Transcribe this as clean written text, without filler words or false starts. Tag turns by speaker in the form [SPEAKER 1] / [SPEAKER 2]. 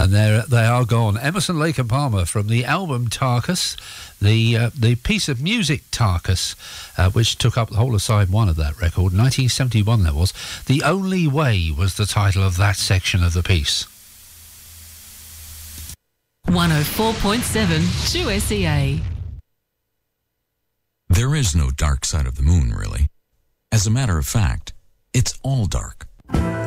[SPEAKER 1] And they are gone. Emerson, Lake and Palmer from the album Tarkus, the piece of music Tarkus, which took up the whole of side one of that record, 1971 that was. The Only Way was the title of that section of the piece.
[SPEAKER 2] 104.7 2SEA.
[SPEAKER 3] There is no dark side of the moon, really. As a matter of fact, it's all dark.